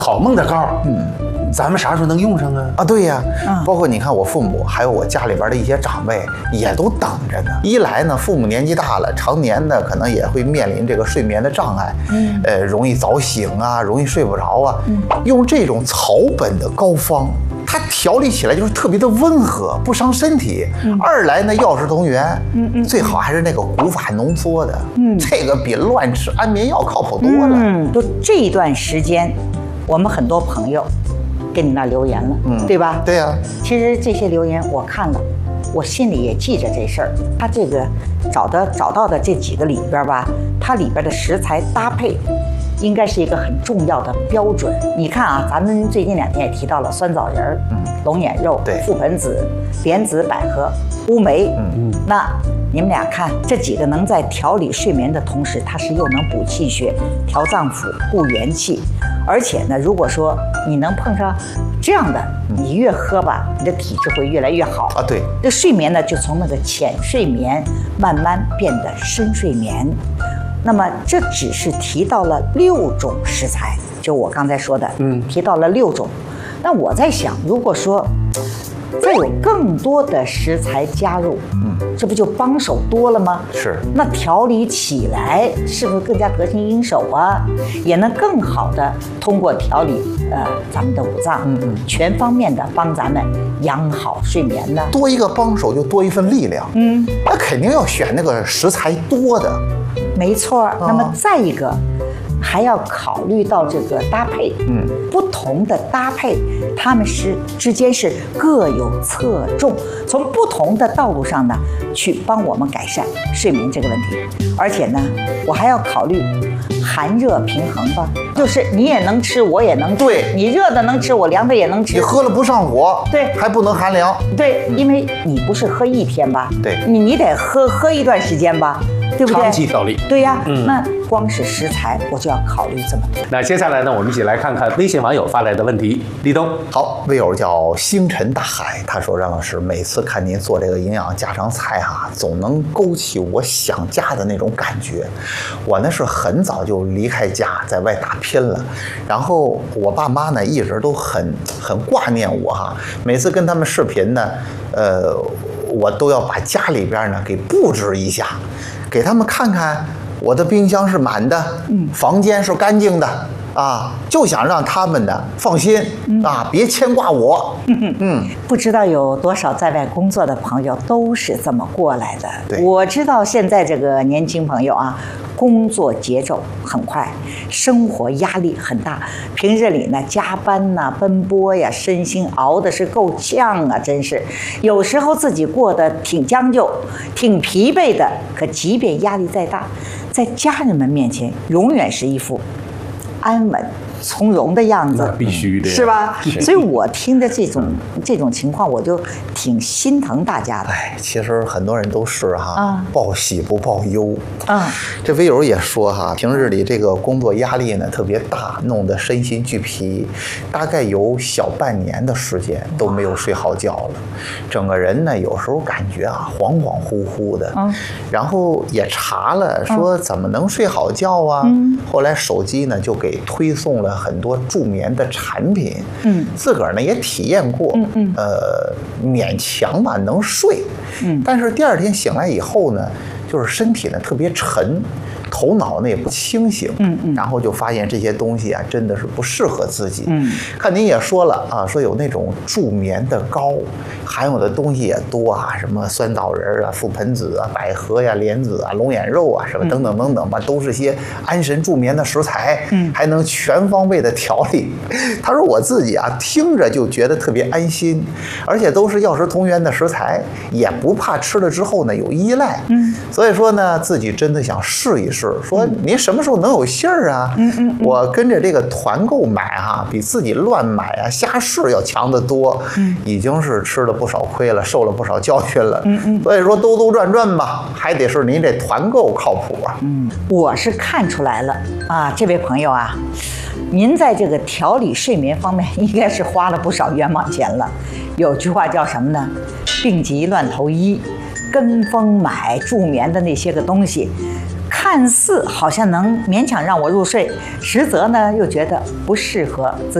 好蒙的膏，咱们啥时候能用上啊？ 啊，对呀，包括你看我父母，还有我家里边的一些长辈，也都等着呢。一来呢，父母年纪大了，常年呢可能也会面临这个睡眠的障碍，容易早醒啊，容易睡不着啊。用这种草本的膏方，它调理起来就是特别的温和，不伤身体。二来呢，药食同源，最好还是那个古法浓缩的，这个比乱吃安眠药靠谱多了。 就这一段时间，我们很多朋友给你那留言了，对吧？ 对呀。 其实这些留言我看了，我心里也记着这事儿。他这个找到的这几个里边吧，它里边的食材搭配，应该是一个很重要的标准。你看啊，咱们最近2天也提到了酸枣仁、龙眼肉、覆盆子、莲子、百合、乌梅。那你们俩看，这几个能在调理睡眠的同时，它是又能补气血、调脏腑、固元气，而且呢，如果说你能碰上这样的，你越喝吧，你的体质会越来越好啊。对， 这睡眠呢，就从那个浅睡眠慢慢变得深睡眠。那么这只是提到了6种食材，就我刚才说的，提到了6种。那我在想，如果说再有更多的食材加入，这不就帮手多了吗？ 是。 那调理起来是不是更加得心应手啊？也能更好的通过调理咱们的五脏，全方面的帮咱们养好睡眠呢？ 多一个帮手就多一份力量，那肯定要选那个食材多的。 没错。那么再一个，还要考虑到这个搭配，不同的搭配，它们之间是各有侧重，从不同的道路上呢，去帮我们改善睡眠这个问题。而且呢，我还要考虑寒热平衡吧，就是你也能吃，我也能吃， 对， 你热的能吃，我凉的也能吃， 你喝了不上火， 对， 还不能寒凉， 对，因为你不是喝1天吧， 对， 你得喝一段时间吧。对不对？ 长期调理。 对呀，那光是食材我就要考虑这么多。 那接下来呢，我们一起来看看微信网友发来的问题。立冬， 好，微友叫星辰大海，他说：“让老师，每次看您做这个营养家常菜总能勾起我想家的那种感觉。我呢是很早就离开家，在外打拼了，然后我爸妈呢一直都很挂念我每次跟他们视频呢，我都要把家里边呢给布置一下。”给他们看看我的冰箱是满的，房间是干净的就想让他们呢放心别牵挂我。 不知道有多少在外工作的朋友都是这么过来的。 对， 我知道现在这个年轻朋友工作节奏很快，生活压力很大，平日里呢加班奔波呀，身心熬的是够呛真是有时候自己过得挺将就，挺疲惫的。可即便压力再大，在家人们面前永远是一副安稳从容的样子， 必须的， 是吧？所以我听着这种情况，我就挺心疼大家的。 其实很多人都是报喜不报忧这微友也说平日里这个工作压力呢特别大，弄得身心俱疲，大概有小半年的时间都没有睡好觉了，整个人呢有时候感觉恍恍惚惚的。然后也查了，说怎么能睡好觉后来手机呢就给推送了很多助眠的产品，自个儿呢也体验过，勉强能睡，但是第2天醒来以后呢，就是身体呢特别沉，头脑呢也不清醒，然后就发现这些东西真的是不适合自己。看您也说了说有那种助眠的膏，含有的东西也多什么酸枣仁覆盆子百合呀、莲子龙眼肉什么等等等等吧，都是些安神助眠的食材，还能全方位的调理。他说我自己听着就觉得特别安心，而且都是药食同源的食材，也不怕吃了之后呢有依赖。所以说呢，自己真的想试一试，说您什么时候能有信儿我跟着这个团购买比自己乱买瞎试要强得多，已经是吃了不少亏了，受了不少教训了。所以说兜兜转转吧，还得是您这团购靠谱我是看出来了这位朋友您在这个调理睡眠方面应该是花了不少冤枉钱了。有句话叫什么呢？病急乱投医，跟风买助眠的那些个东西，看看似好像能勉强让我入睡，实则呢又觉得不适合自己。